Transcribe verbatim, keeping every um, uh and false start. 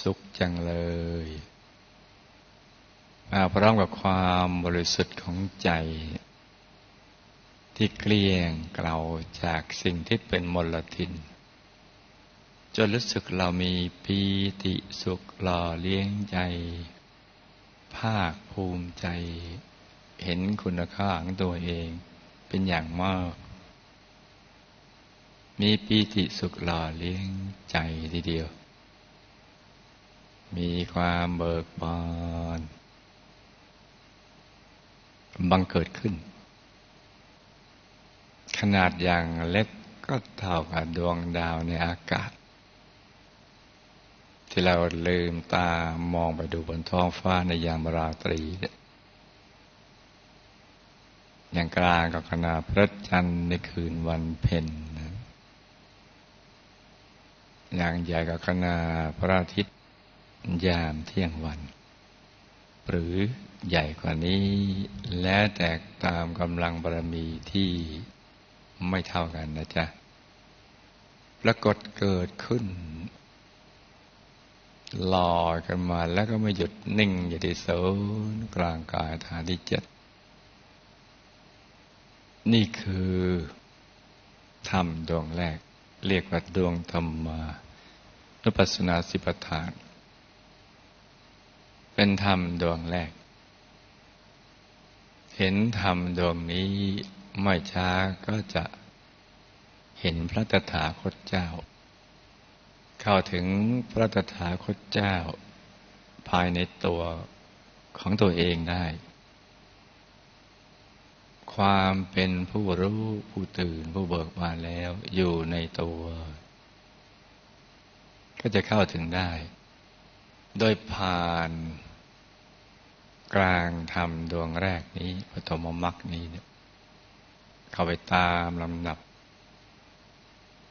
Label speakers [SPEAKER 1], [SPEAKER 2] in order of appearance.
[SPEAKER 1] สุขจังเลยมาพร้อมกับความบริสุทธิ์ของใจที่เกลี้ยงเกลาจากสิ่งที่เป็นมลทินจนรู้สึกเรามีปีติสุขหล่อเลี้ยงใจภาคภูมิใจเห็นคุณค่าของตัวเองเป็นอย่างมากมีปีติสุขหล่อเลี้ยงใจทีเดียวมีความเบิกบานบังเกิดขึ้นขนาดอย่างเล็กก็เท่ากับดวงดาวในอากาศที่เราลืมตามองไปดูบนท้องฟ้าในยามราตรีอย่างกลางกับขนาดพระจันทร์ในคืนวันเพ็ญนะอย่างใหญ่กับขนาดพระอาทิตย์ยามเที่ยงวันหรือใหญ่กว่านี้และแตกตามกำลังบารมีที่ไม่เท่ากันนะจ๊ะปรากฏเกิดขึ้นลอยกันมาแล้วก็ไม่หยุดนิ่งอยู่ที่ศูนย์กลางกายฐานที่เจ็ดนี่คือธรรมดวงแรกเรียกว่าดวงธรรมานุปัสสนาสิปฐานเป็นธรรมดวงแรกเห็นธรรมดวงนี้ไม่ช้าก็จะเห็นพระตถาคตเจ้าเข้าถึงพระตถาคตเจ้าภายในตัวของตัวเองได้ความเป็นผู้รู้ผู้ตื่นผู้เบิกบานแล้วอยู่ในตัวก็จะเข้าถึงได้โดยผ่านกลางธรรมดวงแรกนี้ปฐมมรรคนี้เนี่ยเข้าไปตามลำดับ